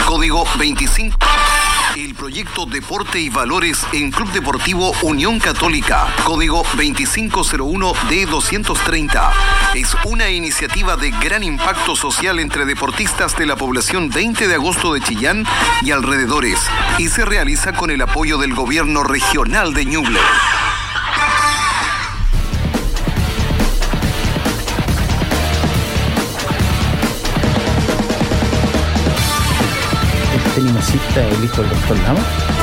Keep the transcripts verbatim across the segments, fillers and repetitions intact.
Código veinticinco. El proyecto Deporte y Valores en Club Deportivo Unión Católica, código veinticinco cero uno D doscientos treinta, es una iniciativa de gran impacto social entre deportistas de la población veinte de agosto de Chillán y alrededores, y se realiza con el apoyo del gobierno regional de Ñuble. Limosista, el hijo del doctor Lama.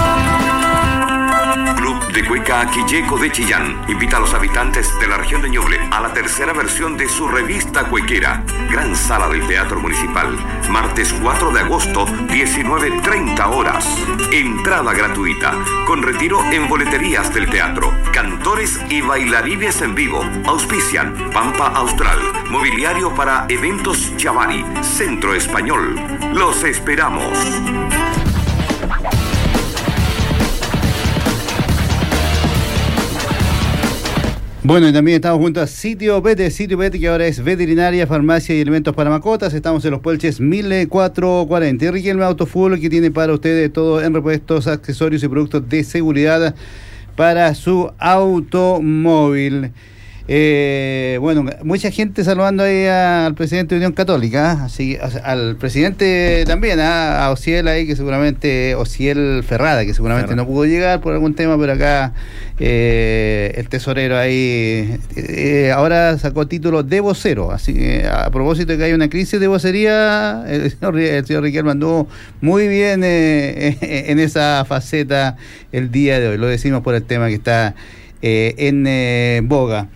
Club de Cueca Quilleco de Chillán invita a los habitantes de la región de Ñuble a la tercera versión de su revista cuequera, Gran Sala del Teatro Municipal, martes cuatro de agosto, diecinueve treinta horas. Entrada gratuita, con retiro en boleterías del teatro. Cantores y bailarines en vivo. Auspician Pampa Austral, Mobiliario para Eventos Chavari, Centro Español. Los esperamos. Bueno, y también estamos junto a Sitio Pet, Sitio Pet, que ahora es veterinaria, farmacia y alimentos para mascotas. Estamos en los Puelches mil cuatrocientos cuarenta. Y Riquelme Autofull, que tiene para ustedes todo en repuestos, accesorios y productos de seguridad para su automóvil. Eh, bueno, mucha gente saludando ahí al presidente de Unión Católica, así, al presidente también, a, a Ociel ahí, que seguramente, Ociel Ferrada, que seguramente Ferrada. No pudo llegar por algún tema, pero acá eh, el tesorero ahí eh, ahora sacó título de vocero, así que a propósito de que hay una crisis de vocería, el señor, el señor Riquelme anduvo muy bien eh, en esa faceta el día de hoy, lo decimos por el tema que está Eh, en eh, boga.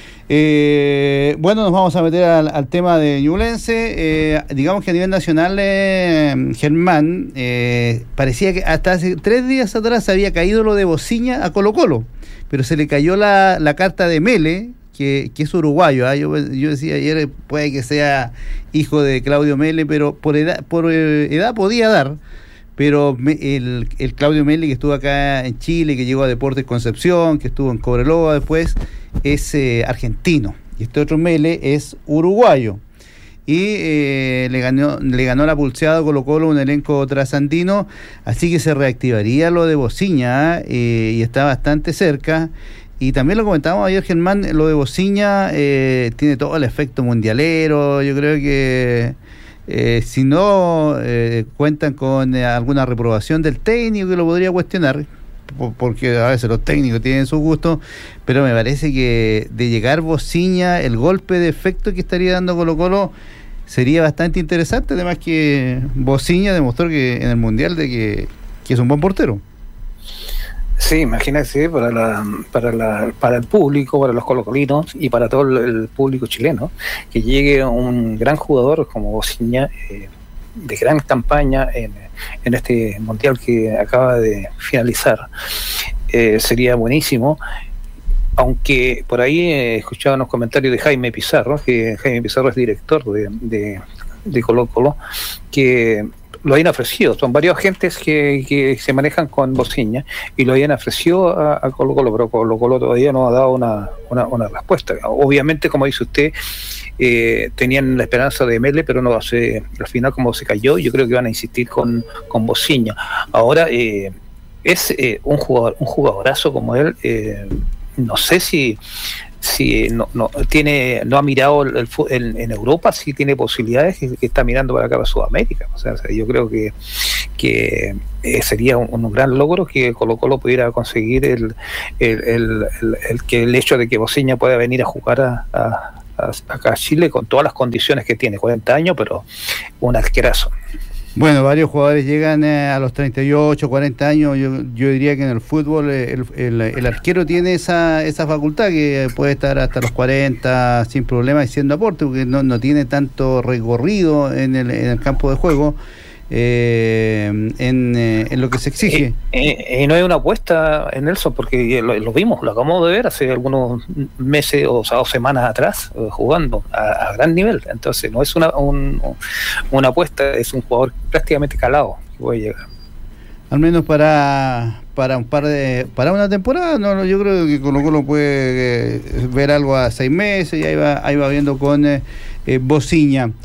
Eh, bueno, nos vamos a meter al, al tema de Ñublense. Eh, digamos que a nivel nacional, eh, Germán, eh, parecía que hasta hace tres días atrás había caído lo de Bociña a Colo Colo, pero se le cayó la, la carta de Mele, que, que es uruguayo. ¿eh? Yo, yo decía ayer, puede que sea hijo de Claudio Mele, pero por edad, por eh, edad podía dar. Pero el, el Claudio Meli, que estuvo acá en Chile, que llegó a Deportes Concepción, que estuvo en Cobreloa después, es eh, argentino. Y este otro Mele es uruguayo. Y eh, le ganó le ganó la pulseada a Colo Colo, un elenco trasandino. Así que se reactivaría lo de Bociña, eh, y está bastante cerca. Y también lo comentábamos ayer, Germán, lo de Bociña eh, tiene todo el efecto mundialero. Yo creo que... Eh, si no eh, cuentan con eh, alguna reprobación del técnico, que lo podría cuestionar, por, porque a veces los técnicos tienen su gusto, pero me parece que de llegar Bociña, el golpe de efecto que estaría dando Colo Colo sería bastante interesante, además que Bociña demostró que en el Mundial de que, que es un buen portero. Sí, imagínese para la, para la, para el público, para los colocolinos y para todo el, el público chileno, que llegue un gran jugador como Bociña, eh, de gran campaña en, en este mundial que acaba de finalizar. Eh, sería buenísimo, aunque por ahí eh, escuchaba unos comentarios de Jaime Pizarro, que Jaime Pizarro es director de, de, de Colo Colo, que lo habían ofrecido, son varios agentes que, que se manejan con Bociña y lo habían ofrecido a, a Colo Colo, pero Colo Colo todavía no ha dado una, una, una respuesta. Obviamente, como dice usted, eh, tenían la esperanza de Mele, pero no se, al final como se cayó, yo creo que van a insistir con, con Bociña. Ahora, eh, es eh, un jugador, un jugadorazo como él, eh, no sé si si no no tiene no ha mirado el, el, en Europa, si tiene posibilidades, que, que está mirando para acá, para Sudamérica. O sea, yo creo que que eh, sería un, un gran logro que Colo Colo pudiera conseguir el el, el, el, el que el hecho de que Bociña pueda venir a jugar a, a, a, acá a Chile con todas las condiciones que tiene, cuarenta años, pero un arquerazo. Bueno, varios jugadores llegan eh, a los treinta y ocho, cuarenta años. Yo, yo diría que en el fútbol eh, el, el, el arquero tiene esa esa facultad, que puede estar hasta los cuarenta sin problema haciendo aporte, porque no, no tiene tanto recorrido en el, en el campo de juego, eh, en, eh, en lo que se exige. Y eh, eh, eh, no hay una apuesta en Nelson, porque lo, lo vimos, lo acabamos de ver hace algunos meses o, o sea, semanas atrás, eh, jugando a, a gran nivel. Entonces no es una un, una apuesta, es un jugador prácticamente calado que puede llegar. Al menos para para un par de para una temporada. No, yo creo que Colo Colo puede eh, ver algo a seis meses y ahí va ahí va viendo con eh, eh, Bociña.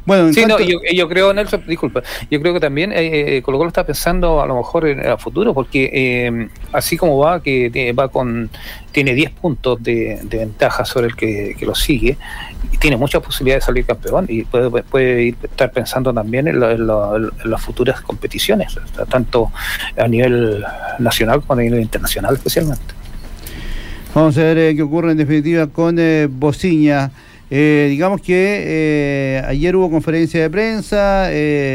Bueno, sí, cuanto... no, yo, yo creo, Nelson, disculpa, yo creo que también eh, Colo Colo está pensando a lo mejor en el futuro, porque eh, así como va, que tiene, va con tiene diez puntos de, de ventaja sobre el que, que lo sigue, y tiene muchas posibilidades de salir campeón, y puede, puede ir, estar pensando también en, la, en, la, en las futuras competiciones, o sea, tanto a nivel nacional como a nivel internacional especialmente. Vamos a ver eh, qué ocurre en definitiva con eh, Bociña. Eh, digamos que eh, ayer hubo conferencia de prensa,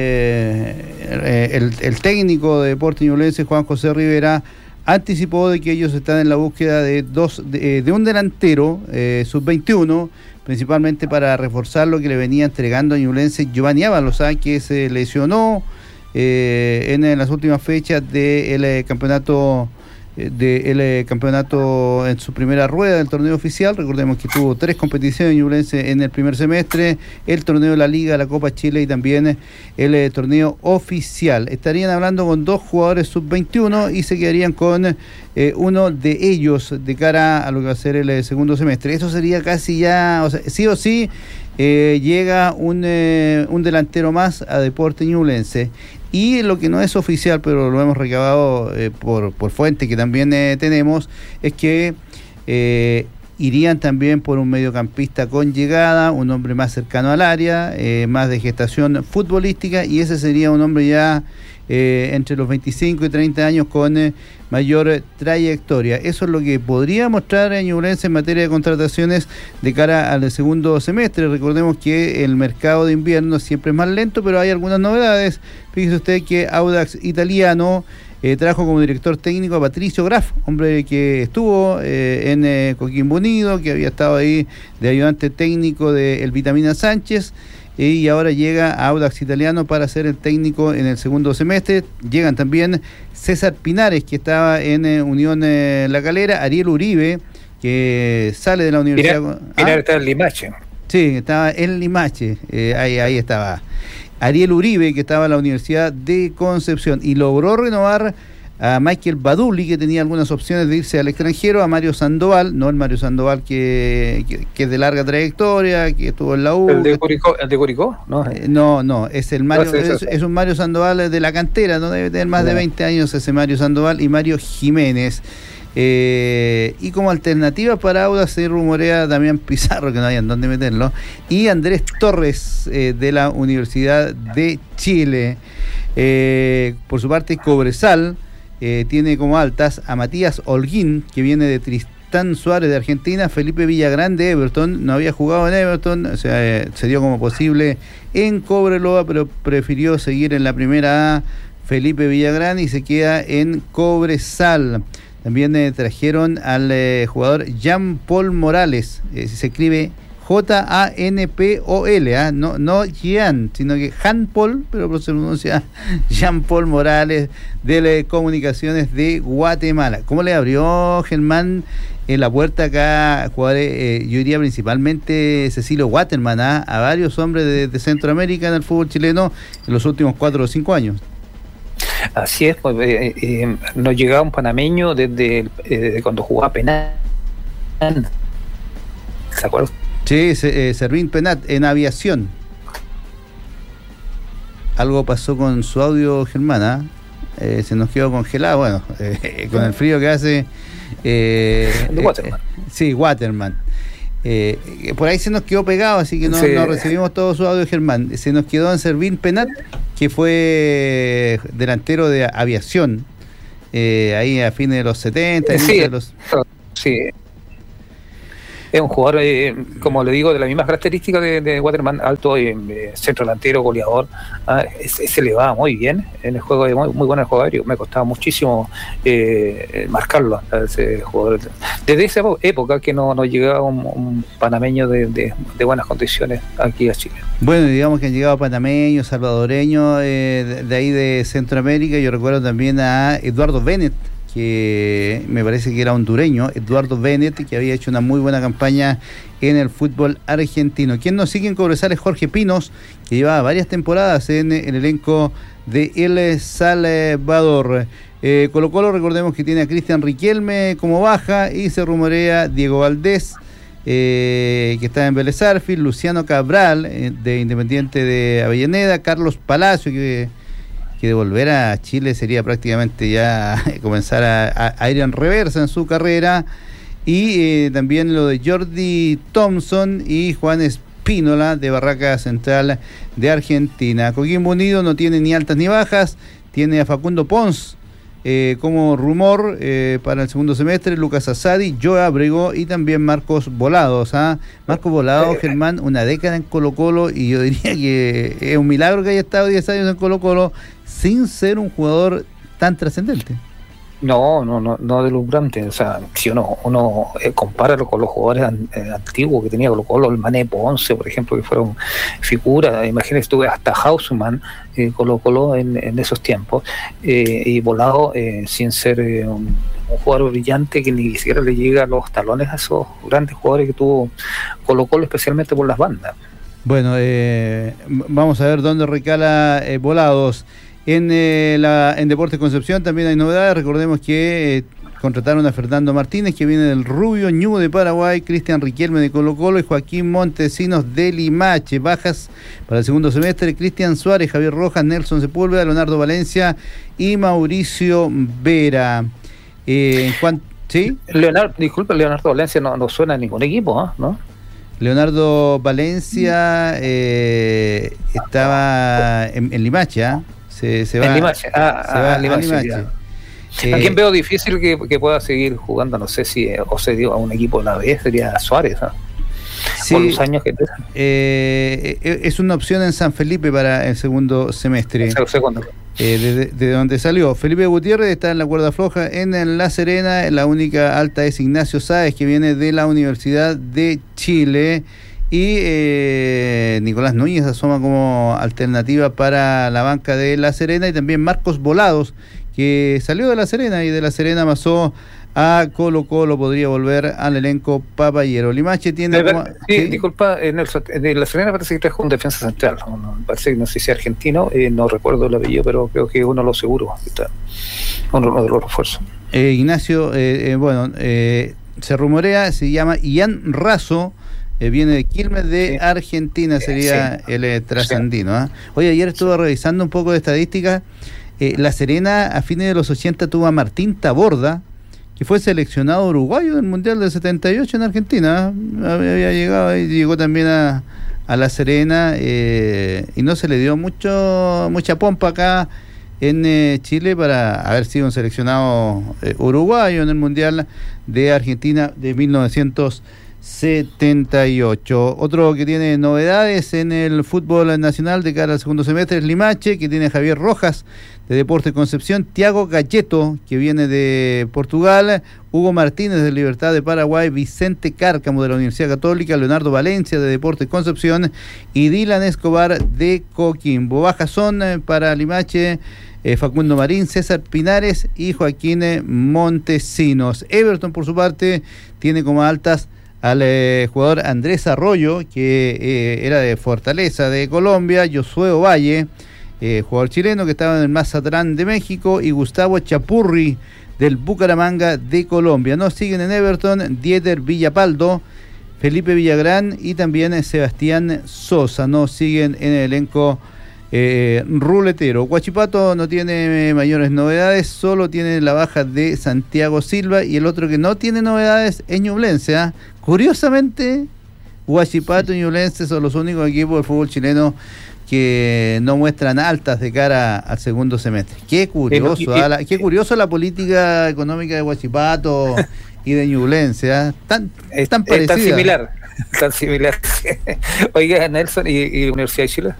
eh, el, el técnico de Deportes Ñublense, Juan José Rivera, anticipó de que ellos están en la búsqueda de dos de, de un delantero eh, sub veintiuno, principalmente para reforzar lo que le venía entregando a Ñublense Giovanni Ábalos, que se lesionó eh, en, en las últimas fechas del eh, campeonato del eh, campeonato en su primera rueda del torneo oficial. Recordemos que tuvo tres competiciones Ñublense en el primer semestre, el torneo de la Liga, la Copa Chile y también el eh, torneo oficial. Estarían hablando con dos jugadores sub veintiuno y se quedarían con eh, uno de ellos de cara a lo que va a ser el eh, segundo semestre. Eso sería casi ya, o sea, sí o sí eh, llega un, eh, un delantero más a Deportes Ñublense. Y lo que no es oficial, pero lo hemos recabado eh, por, por fuente que también eh, tenemos, es que eh, irían también por un mediocampista con llegada, un hombre más cercano al área, eh, más de gestación futbolística, y ese sería un hombre ya eh, entre los veinticinco y treinta años con eh, mayor trayectoria. Eso es lo que podría mostrar en Ñublense en materia de contrataciones de cara al segundo semestre. Recordemos que el mercado de invierno siempre es más lento, pero hay algunas novedades. Fíjese usted que Audax Italiano eh, trajo como director técnico a Patricio Graf, hombre que estuvo eh, en eh, Coquimbo Unido, que había estado ahí de ayudante técnico de El Vitamina Sánchez, eh, y ahora llega a Audax Italiano para ser el técnico en el segundo semestre. Llegan también César Pinares, que estaba en eh, Unión eh, La Calera, Ariel Uribe, que sale de la universidad. Pinar, ¿Ah? Pinar está en Limache. Sí, estaba en Limache, eh, ahí, ahí estaba. Ariel Uribe, que estaba en la Universidad de Concepción, y logró renovar a Michael Baduli, que tenía algunas opciones de irse al extranjero, a Mario Sandoval, no el Mario Sandoval que, que, que es de larga trayectoria, que estuvo en la U. ¿El de Curicó? ¿El de Curicó? No, eh, no, no, es el Mario, es, es un Mario Sandoval de la cantera, no debe tener más no. de veinte años ese Mario Sandoval, y Mario Jiménez. Eh, y como alternativa para Audax se rumorea Damián Pizarro, que no hay en dónde meterlo, y Andrés Torres eh, de la Universidad de Chile. Eh, por su parte, Cobresal eh, tiene como altas a Matías Holguín, que viene de Tristán Suárez de Argentina, Felipe Villagrán de Everton, no había jugado en Everton, o sea, eh, se dio como posible en Cobreloa, pero prefirió seguir en la primera A, Felipe Villagrán, y se queda en Cobresal. También eh, trajeron al eh, jugador Jean-Paul Morales, eh, se escribe J A N P O L, ¿eh? no, no Jean, sino que Jean-Paul, pero se pronuncia Jean-Paul Morales, de las Comunicaciones de Guatemala. ¿Cómo le abrió Germán en la puerta acá, jugadores, eh, yo diría principalmente Cecilio Waterman, ¿eh? a varios hombres de, de Centroamérica en el fútbol chileno en los últimos cuatro o cinco años? Así es, pues, eh, eh, nos llegaba un panameño desde eh, cuando jugaba Penat. ¿Se acuerdan? Sí, eh, Servín Penat en aviación. Algo pasó con su audio, Germana. Eh, se nos quedó congelado. Bueno, eh, con el frío que hace. Eh, de Waterman. Eh, sí, Waterman. Eh, por ahí se nos quedó pegado, así que no, sí. no recibimos todo su audio, Germán. Se nos quedó en Servín Penat, que fue delantero de aviación, eh, ahí a fines de los setenta. Sí, de los... sí. Es un jugador, eh, como le digo, de las mismas características de, de Waterman, alto, eh, centro delantero, goleador. Ah, se, se le va muy bien en el juego, muy, muy bueno el juego aéreo. Me costaba muchísimo eh, marcarlo a ese jugador. Desde esa época que no, no llegaba un, un panameño de, de, de buenas condiciones aquí a Chile. Bueno, digamos que han llegado panameños, salvadoreños, eh, de, de ahí de Centroamérica. Yo recuerdo también a Eduardo Bennett, que me parece que era hondureño, Eduardo Bennett, que había hecho una muy buena campaña en el fútbol argentino. Quien nos sigue en Cobresal es Jorge Pinos, que llevaba varias temporadas en el elenco de El Salvador. Eh, Colo Colo, recordemos que tiene a Cristian Riquelme como baja, y se rumorea Diego Valdés, eh, que está en Vélez Sarsfield, Luciano Cabral, eh, de Independiente de Avellaneda, Carlos Palacio, que, que de volver a Chile sería prácticamente ya comenzar a, a, a ir en reversa en su carrera, y eh, también lo de Jordi Thompson y Juan Espínola, de Barraca Central de Argentina. Coquimbo Unido no tiene ni altas ni bajas, tiene a Facundo Pons eh, como rumor eh, para el segundo semestre, Lucas Asadi, Joe Abrego y también Marcos Volados. ¿ah? Marcos Volados, Germán, una década en Colo Colo, y yo diría que es un milagro que haya estado diez años en Colo Colo sin ser un jugador tan trascendente. No, no, no, no deslumbrante. O sea, si uno, uno eh, compara con los jugadores an, eh, antiguos que tenía Colo Colo, el Mané Ponce, por ejemplo, que fueron figuras, imagínate, estuve hasta Hausmann, eh, Colo Colo en, en esos tiempos, eh, y Volado eh, sin ser eh, un, un jugador brillante que ni siquiera le llega a los talones a esos grandes jugadores que tuvo Colo Colo, especialmente por las bandas. Bueno, eh, vamos a ver dónde recala eh, Volados. En, eh, la, en Deportes Concepción también hay novedades. Recordemos que eh, contrataron a Fernando Martínez, que viene del Rubio Ñu de Paraguay, Cristian Riquelme de Colo Colo y Joaquín Montesinos de Limache. Bajas para el segundo semestre: Cristian Suárez, Javier Rojas, Nelson Sepúlveda, Leonardo Valencia y Mauricio Vera. Eh, en cuanto, ¿sí? Leonardo, disculpe, Leonardo Valencia no, no suena a ningún equipo, ¿eh? ¿no? Leonardo Valencia eh, estaba en, en Limache, ¿eh? Se, se va, en Limache, ah, se va a Limache, Limache. Eh, a quien veo difícil que, que pueda seguir jugando, no sé si, o se dio a un equipo de la B, sería Suárez, ¿no? Sí, por los años que tiene. Eh, es una opción en San Felipe para el segundo semestre. El segundo. Eh, de, de donde salió. Felipe Gutiérrez está en la cuerda floja en La Serena. La única alta es Ignacio Sáez, que viene de la Universidad de Chile. Y eh, Nicolás Núñez asoma como alternativa para la banca de La Serena, y también Marcos Volados, que salió de La Serena y de La Serena pasó a Colo Colo, podría volver al elenco papayero. Limache tiene... Ver, como, sí, ¿sí? Disculpa, en el, de La Serena parece que trajo un defensa central, no, parece que no sé si es argentino, eh, no recuerdo el apellido, pero creo que uno de los seguros, está, uno, uno de los refuerzos. Eh, Ignacio, eh, eh, bueno, eh, se rumorea, se llama Ian Razo, Eh, viene de Quilmes de sí. Argentina, sería sí. el eh, trasandino. ¿eh? Oye, ayer estuve revisando un poco de estadísticas. Eh, La Serena a fines de los ochenta tuvo a Martín Taborda, que fue seleccionado uruguayo del Mundial del setenta y ocho en Argentina. ¿eh? Había llegado y llegó también a, a La Serena, eh, y no se le dio mucho mucha pompa acá en eh, Chile para haber sido un seleccionado eh, uruguayo en el Mundial de Argentina de mil novecientos setenta y ocho. Otro que tiene novedades en el fútbol nacional de cara al segundo semestre es Limache, que tiene a Javier Rojas de Deportes Concepción, Thiago Galleto, que viene de Portugal, Hugo Martínez de Libertad de Paraguay, Vicente Cárcamo de la Universidad Católica, Leonardo Valencia de Deportes Concepción y Dylan Escobar de Coquimbo. Bajas son eh, para Limache eh, Facundo Marín, César Pinares y Joaquín Montesinos. Everton, por su parte, tiene como altas al eh, jugador Andrés Arroyo, que eh, era de Fortaleza de Colombia, Josué Ovalle, eh, jugador chileno que estaba en el Mazatlán de México, y Gustavo Chapurri del Bucaramanga de Colombia. Nos siguen en Everton Dieter Villapaldo, Felipe Villagrán y también eh, Sebastián Sosa. Nos siguen en el elenco eh, ruletero. Huachipato no tiene eh, mayores novedades, solo tiene la baja de Santiago Silva, y el otro que no tiene novedades es Ñublense. ¿eh? Curiosamente, Huachipato y Ñublense son los únicos equipos del fútbol chileno que no muestran altas de cara al segundo semestre. Qué curioso, eh, ¿eh? La, qué curioso la política económica de Huachipato y de Ñublense. ¿eh? Tan, es, tan parecida. Es tan similar, tan similar. Oiga, Nelson, ¿y, y Universidad de Chile?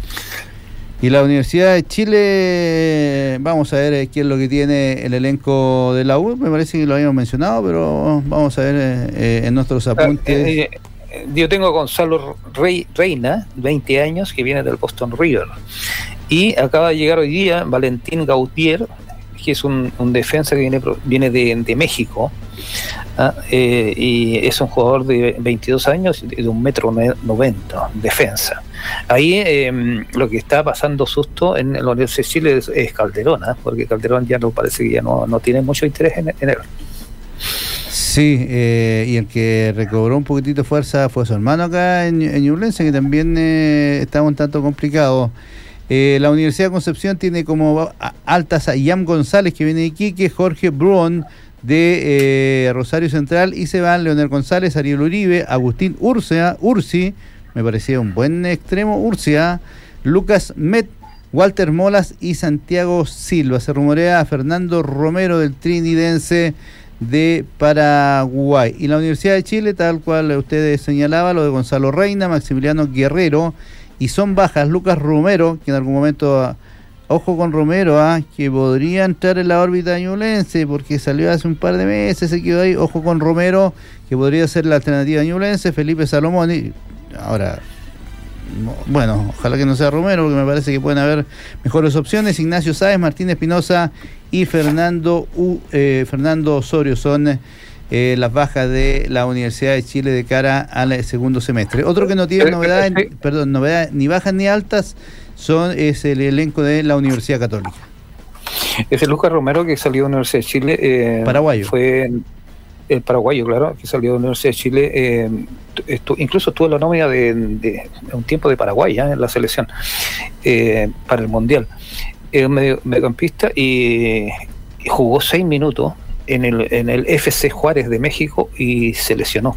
Y la Universidad de Chile, vamos a ver qué es lo que tiene el elenco de la U. Me parece que lo habíamos mencionado, pero vamos a ver eh, en nuestros apuntes. Eh, eh, yo tengo a Gonzalo Rey, Reina, veinte años, que viene del Boston River. Y acaba de llegar hoy día Valentín Gautier, que es un, un defensa que viene, viene de, de México. ¿ah? Eh, y es un jugador de veintidós años, de un metro noventa, defensa. Ahí eh, lo que está pasando susto en la Universidad de Chile es, es Calderón, ¿eh? porque Calderón ya no parece que ya no, no tiene mucho interés en, en él. Sí, eh, y el que recobró un poquitito de fuerza fue su hermano acá en, en Ñublense, que también eh, estaba un tanto complicado. Eh, la Universidad de Concepción tiene como altas a Iam González, que viene de Iquique, Jorge Bruon de eh, Rosario Central, y se van Leonel González, Ariel Uribe, Agustín Urcia, Ursi, me parecía un buen extremo, Urcia, Lucas Met, Walter Molas y Santiago Silva. Se rumorea a Fernando Romero del Trinidense de Paraguay. Y la Universidad de Chile, tal cual ustedes señalaban, lo de Gonzalo Reina, Maximiliano Guerrero, y son bajas Lucas Romero, que en algún momento... Ojo con Romero, ¿ah? que podría entrar en la órbita ñublense, porque salió hace un par de meses, se quedó ahí. Ojo con Romero, que podría ser la alternativa ñublense. Felipe Salomón, y ahora, bueno, ojalá que no sea Romero, porque me parece que pueden haber mejores opciones. Ignacio Sáez, Martín Espinosa y Fernando U, eh, Fernando Osorio son eh, las bajas de la Universidad de Chile de cara al segundo semestre. Otro que no tiene novedades, perdón, novedades ni bajas ni altas, son es el elenco de la Universidad Católica. Ese Lucas Romero, que salió de la Universidad de Chile, eh, paraguayo, fue el paraguayo, claro, que salió de la Universidad de Chile, eh, estu, incluso estuvo en la nómina de, de, de un tiempo de Paraguay, ¿eh? en la selección eh, para el Mundial. Es medio, mediocampista y, y jugó seis minutos en el, en el F C Juárez de México y se lesionó.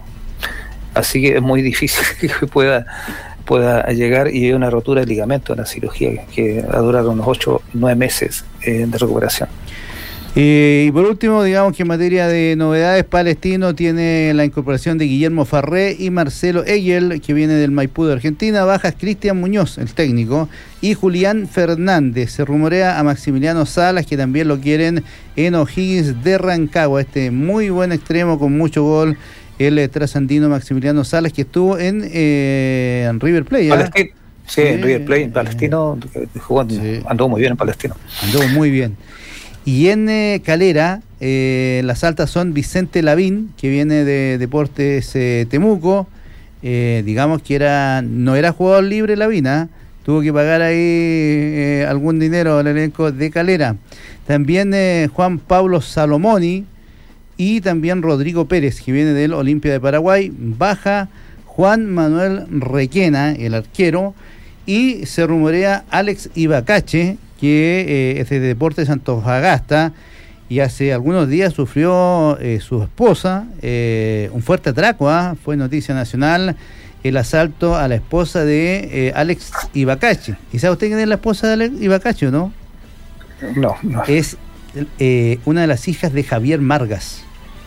Así que es muy difícil que pueda pueda llegar, y una rotura de ligamento, una cirugía que ha durado unos ocho, nueve meses eh, de recuperación. Eh, y por último, digamos que en materia de novedades, Palestino tiene la incorporación de Guillermo Farré y Marcelo Egel, que viene del Maipú de Argentina. Bajas Cristian Muñoz, el técnico, y Julián Fernández. Se rumorea a Maximiliano Salas, que también lo quieren en O'Higgins de Rancagua. Este muy buen extremo con mucho gol, el eh, trasandino Maximiliano Salas, que estuvo en, eh, en River Plate. Palestino, sí, sí, en River Plate, en Palestino, jugó, sí. Anduvo muy bien en Palestino. Anduvo muy bien. Y en eh, Calera, eh, las altas son Vicente Lavín, que viene de Deportes eh, Temuco. Eh, digamos que era no era jugador libre Lavín, ¿eh? Tuvo que pagar ahí eh, algún dinero al elenco de Calera. También eh, Juan Pablo Salomoni, y también Rodrigo Pérez, que viene del Olimpia de Paraguay. Baja Juan Manuel Requena, el arquero, y se rumorea Alex Ibacache, que eh, es de Deportes Antofagasta, y hace algunos días sufrió eh, su esposa eh, un fuerte atraco, ¿eh? Fue noticia nacional el asalto a la esposa de eh, Alex Ibacache. ¿Y sabe usted quién es la esposa de Alex Ibacache o no? No, no. Es eh, una de las hijas de Javier Margas.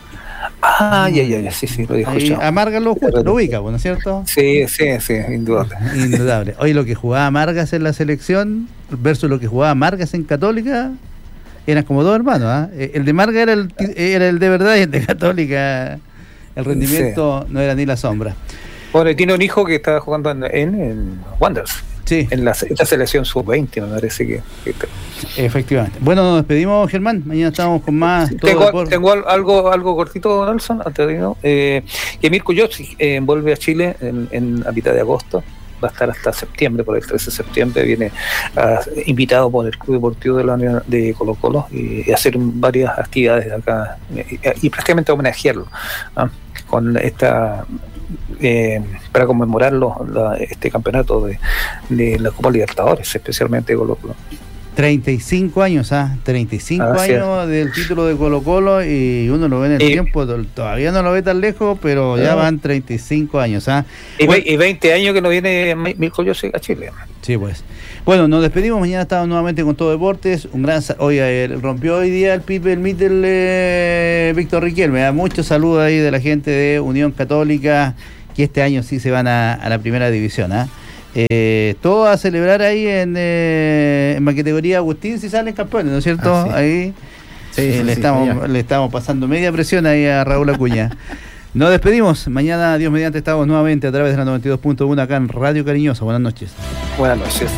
Ah, ya, ya, ya, sí, sí, lo dijo yo. A Margas lo, lo ubica, ¿no es cierto? Sí, sí, sí, indudable. Indudable. Hoy lo que jugaba Margas en la selección versus lo que jugaba Margas en Católica eran como dos hermanos, ¿eh? El de Margas era el, era el de verdad, y el de Católica el rendimiento sí. no era ni la sombra. Bueno, y tiene un hijo que está jugando en, en, en Wanderers. Sí. En la, esta selección sub veinte, me parece que, que... Efectivamente. Bueno, nos despedimos, Germán. Mañana estamos con más. Todo tengo por... tengo algo algo cortito, Nelson, antes de irnos. Eh, que Mirko Jovic eh, vuelve a Chile en, en, a mitad de agosto. Va a estar hasta septiembre, por el trece de septiembre. Viene uh, invitado por el Club Deportivo de la Unión de Colo Colo y, y hacer varias actividades acá y, y prácticamente homenajearlo, ¿no? Con esta. Eh, para conmemorarlo la, este campeonato de, de la Copa Libertadores, especialmente de Colo Colo. treinta y cinco años, ¿ah? treinta y cinco ah, años sí. Del título de Colo Colo, y uno lo ve en el y, tiempo, todavía no lo ve tan lejos, pero ya van treinta y cinco años, ¿ah? Y, bueno, y veinte años que no viene Mirko Jovic a Chile. Sí, pues. Bueno, nos despedimos, mañana estamos nuevamente con Todo Deportes. Un gran oye, rompió hoy día el Pipe el Mit del eh, Víctor Riquelme. ¿eh? Muchos saludos ahí de la gente de Unión Católica, que este año sí se van a, a la primera división, ¿ah? ¿eh? Eh, todo a celebrar ahí en, eh, en la categoría Agustín si salen campeones, ¿no es cierto? Ah, sí. Ahí sí, eh, sí, le, sí, estamos, sí, le estamos pasando media presión ahí a Raúl Acuña. Nos despedimos. Mañana, Dios mediante, estamos nuevamente a través de la noventa y dos punto uno acá en Radio Cariñosa. Buenas noches. Buenas noches.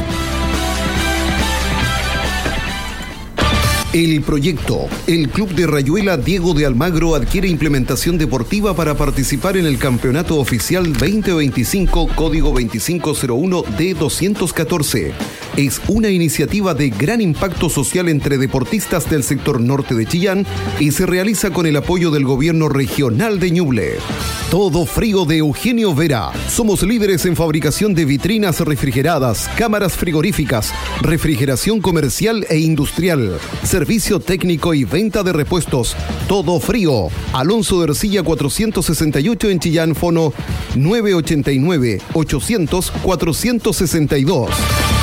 El proyecto. El Club de Rayuela Diego de Almagro adquiere implementación deportiva para participar en el Campeonato Oficial veinte veinticinco, código veinticinco cero uno D doscientos catorce. Es una iniciativa de gran impacto social entre deportistas del sector norte de Chillán y se realiza con el apoyo del gobierno regional de Ñuble. Todo Frío de Eugenio Vera. Somos líderes en fabricación de vitrinas refrigeradas, cámaras frigoríficas, refrigeración comercial e industrial, servicio técnico y venta de repuestos. Todo Frío. Alonso de Ercilla cuatrocientos sesenta y ocho en Chillán, fono nueve ochenta y nueve, ochocientos, cuatrocientos sesenta y dos.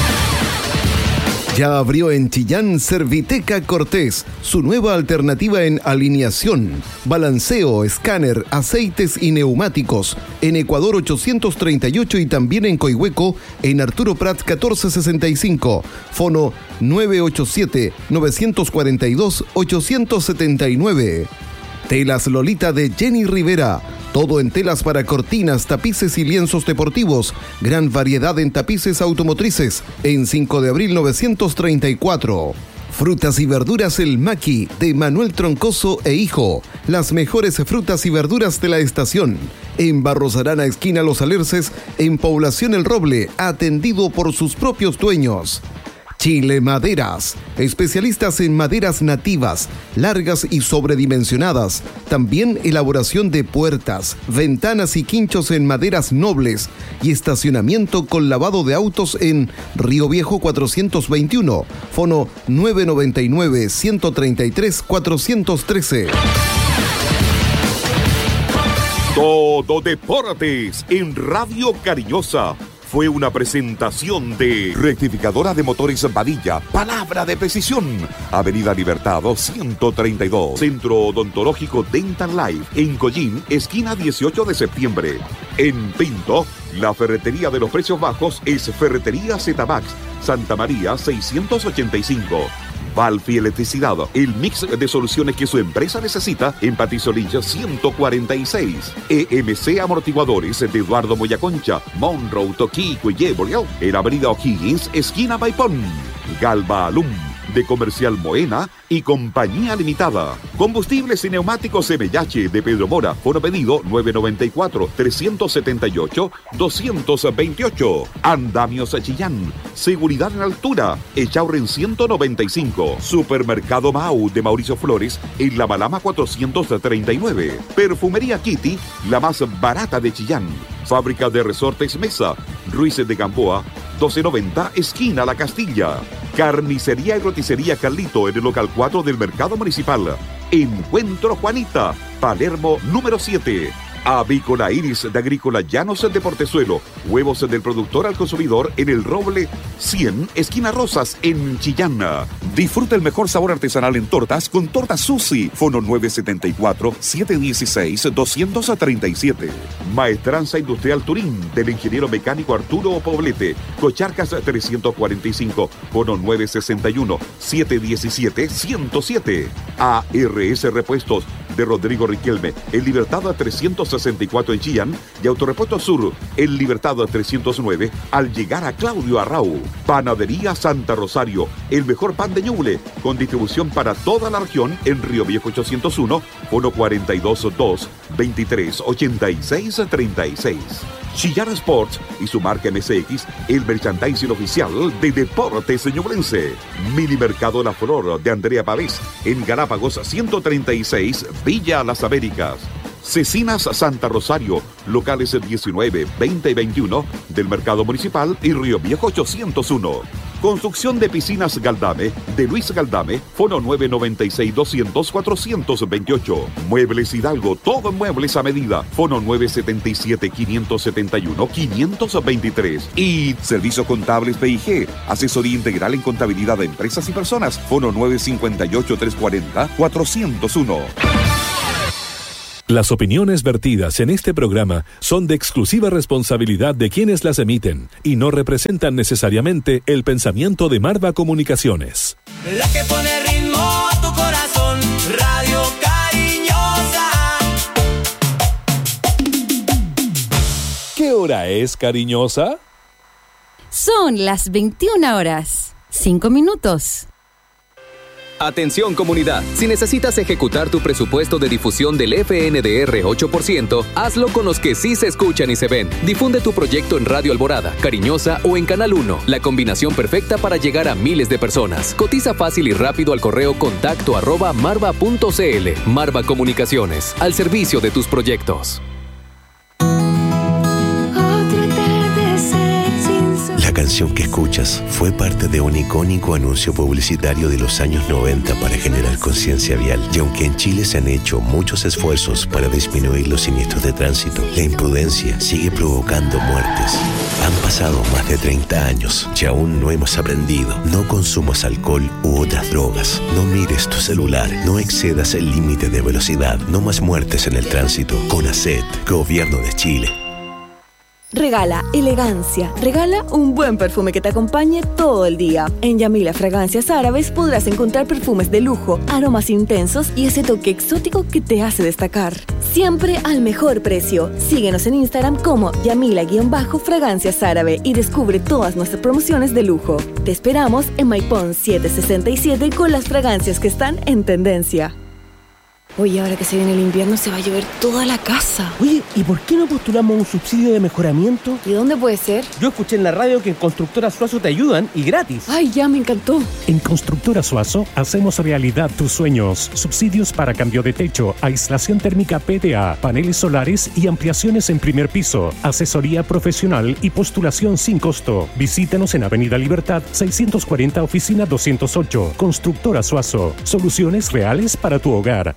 Ya abrió en Chillán Serviteca Cortés, su nueva alternativa en alineación, balanceo, escáner, aceites y neumáticos. En Ecuador ochocientos treinta y ocho y también en Coihueco, en Arturo Prat catorce sesenta y cinco. Fono nueve ocho siete, nueve cuatro dos, ocho siete nueve. Telas Lolita de Jenny Rivera. Todo en telas para cortinas, tapices y lienzos deportivos. Gran variedad en tapices automotrices. En cinco de abril novecientos treinta y cuatro. Frutas y verduras El Maqui de Manuel Troncoso e Hijo. Las mejores frutas y verduras de la estación. En Barros Arana, esquina Los Alerces, en Población El Roble, atendido por sus propios dueños. Chile Maderas, especialistas en maderas nativas, largas y sobredimensionadas. También elaboración de puertas, ventanas y quinchos en maderas nobles y estacionamiento con lavado de autos en Río Viejo cuatrocientos veintiuno, fono nueve noventa y nueve, ciento treinta y tres, cuatrocientos trece. Todo Deportes en Radio Cariñosa. Fue una presentación de Rectificadora de Motores Vadilla, palabra de precisión. Avenida Libertad ciento treinta y dos. Centro Odontológico Dental Life, en Collín, esquina dieciocho de septiembre. En Pinto, la ferretería de los precios bajos es Ferretería Zetabax, Santa María seiscientos ochenta y cinco. Valfi Electricidad, el mix de soluciones que su empresa necesita en Patisolilla ciento cuarenta y seis. E M C Amortiguadores de Eduardo Moyaconcha, Monroe, Toquico y Yeboleón, en Avenida O'Higgins, esquina Maipón. Galva Alum, de Comercial Moena y Compañía Limitada. Combustibles y neumáticos M H de Pedro Mora. Fono pedido nueve noventa y cuatro, trescientos setenta y ocho, doscientos veintiocho. Andamios Chillán. Seguridad en altura. Echauren ciento noventa y cinco. Supermercado Mau de Mauricio Flores en La Malama cuatrocientos treinta y nueve. Perfumería Kitty, la más barata de Chillán. Fábrica de Resortes Mesa. Ruiz de Gamboa, doce noventa, esquina La Castilla. Carnicería y roticería Carlito en el local cuatro del Mercado Municipal. Encuentro Juanita, Palermo número siete. Avícola Iris de Agrícola Llanos de Portezuelo. Huevos del productor al consumidor en el Roble cien, esquina Rosas, en Chillán. Disfruta el mejor sabor artesanal en tortas con Tortas Susi. Fono nueve setenta y cuatro, setecientos dieciséis, doscientos treinta y siete. Maestranza Industrial Turín del ingeniero mecánico Arturo Poblete. Cocharcas trescientos cuarenta y cinco. Fono nueve sesenta y uno, setecientos diecisiete, ciento siete. A R S Repuestos de Rodrigo Riquelme, en Libertad trescientos sesenta y cuatro en Chillán, y Autorepuesto Sur, en Libertad trescientos nueve, al llegar a Claudio Arrau. Panadería Santa Rosario, el mejor pan de Ñuble, con distribución para toda la región en Río Viejo ochocientos uno, fono cuarenta y dos, dos, veintitrés, ochenta y seis, treinta y seis. Chillán Sports y su marca M C X, el merchandising oficial de Deportes Ñublense. Mini Mercado La Flor de Andrea Pavés, en Galápagos ciento treinta y seis, Villa Las Américas. Cecinas Santa Rosario, locales diecinueve, veinte y veintiuno del Mercado Municipal y Río Viejo ochocientos uno. Construcción de piscinas Galdame, de Luis Galdame, fono nueve noventa y seis, doscientos, cuatrocientos veintiocho. Muebles Hidalgo, todo en muebles a medida, fono nueve setenta y siete, quinientos setenta y uno, quinientos veintitrés. Y Servicios Contables P I G, asesoría integral en contabilidad de empresas y personas, fono nueve cincuenta y ocho, trescientos cuarenta, cuatrocientos uno. Las opiniones vertidas en este programa son de exclusiva responsabilidad de quienes las emiten y no representan necesariamente el pensamiento de Marva Comunicaciones. La que pone ritmo a tu corazón, Radio Cariñosa. ¿Qué hora es, cariñosa? Son las veintiuna horas, cinco minutos. Atención comunidad, si necesitas ejecutar tu presupuesto de difusión del F N D R ocho por ciento, hazlo con los que sí se escuchan y se ven. Difunde tu proyecto en Radio Alborada, Cariñosa o en Canal uno, la combinación perfecta para llegar a miles de personas. Cotiza fácil y rápido al correo contacto arroba marva punto cl. Marva Comunicaciones, al servicio de tus proyectos. La canción que escuchas fue parte de un icónico anuncio publicitario de los años noventa para generar conciencia vial. Y aunque en Chile se han hecho muchos esfuerzos para disminuir los siniestros de tránsito, la imprudencia sigue provocando muertes. Han pasado más de treinta años y aún no hemos aprendido. No consumas alcohol u otras drogas. No mires tu celular. No excedas el límite de velocidad. No más muertes en el tránsito. CONACET, Gobierno de Chile. Regala elegancia. Regala un buen perfume que te acompañe todo el día. En Yamila Fragancias Árabes podrás encontrar perfumes de lujo, aromas intensos y ese toque exótico que te hace destacar. Siempre al mejor precio. Síguenos en Instagram como Yamila-Fragancias Árabe y descubre todas nuestras promociones de lujo. Te esperamos en Maipón setecientos sesenta y siete con las fragancias que están en tendencia. Oye, ahora que se viene el invierno se va a llover toda la casa. Oye, ¿y por qué no postulamos un subsidio de mejoramiento? ¿Y dónde puede ser? Yo escuché en la radio que en Constructora Suazo te ayudan y gratis. Ay, ya me encantó. En Constructora Suazo hacemos realidad tus sueños. Subsidios para cambio de techo, aislación térmica P D A, paneles solares y ampliaciones en primer piso. Asesoría profesional y postulación sin costo. Visítanos en Avenida Libertad seiscientos cuarenta, oficina doscientos ocho. Constructora Suazo. Soluciones reales para tu hogar.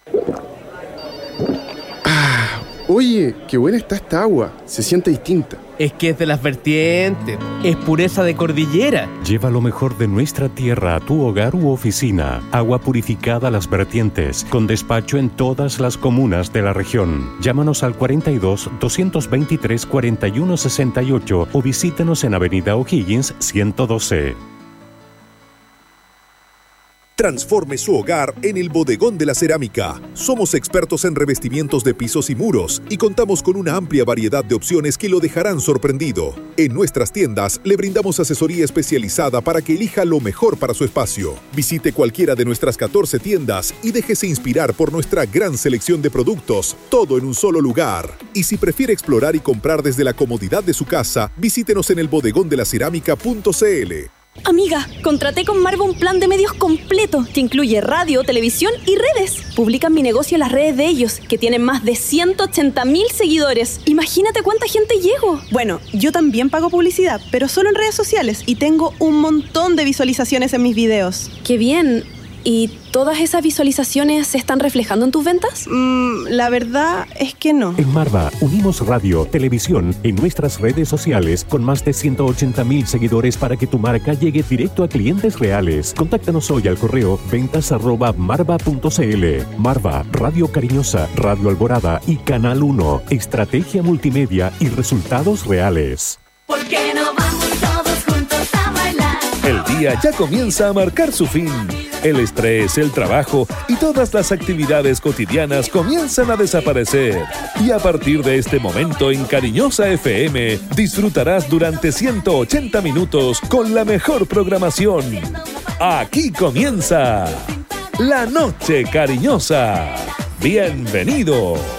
Ah, oye, qué buena está esta agua. Se siente distinta. Es que es de las vertientes. Es pureza de cordillera. Lleva lo mejor de nuestra tierra a tu hogar u oficina. Agua purificada a Las Vertientes, con despacho en todas las comunas de la región. Llámanos al cuarenta y dos, doscientos veintitrés, cuarenta y uno sesenta y ocho o visítenos en Avenida O'Higgins ciento doce. Transforme su hogar en el Bodegón de la Cerámica. Somos expertos en revestimientos de pisos y muros y contamos con una amplia variedad de opciones que lo dejarán sorprendido. En nuestras tiendas le brindamos asesoría especializada para que elija lo mejor para su espacio. Visite cualquiera de nuestras catorce tiendas y déjese inspirar por nuestra gran selección de productos, todo en un solo lugar. Y si prefiere explorar y comprar desde la comodidad de su casa, visítenos en el bodegón de la cerámica punto cl. Amiga, contraté con Marva un plan de medios completo que incluye radio, televisión y redes. Publican mi negocio en las redes de ellos, que tienen más de ciento ochenta mil seguidores. Imagínate cuánta gente llego. Bueno, yo también pago publicidad, pero solo en redes sociales y tengo un montón de visualizaciones en mis videos. ¡Qué bien! ¿Y todas esas visualizaciones se están reflejando en tus ventas? Mm, la verdad es que no. En Marva unimos radio, televisión en nuestras redes sociales con más de ciento ochenta mil seguidores para que tu marca llegue directo a clientes reales. Contáctanos hoy al correo ventas arroba marva punto cl. Marva, Radio Cariñosa, Radio Alborada y Canal uno. Estrategia multimedia y resultados reales. ¿Por qué no vamos todos juntos a bailar? El día ya comienza a marcar su fin. El estrés, el trabajo y todas las actividades cotidianas comienzan a desaparecer. Y a partir de este momento en Cariñosa F M disfrutarás durante ciento ochenta minutos con la mejor programación. Aquí comienza La Noche Cariñosa. Bienvenido.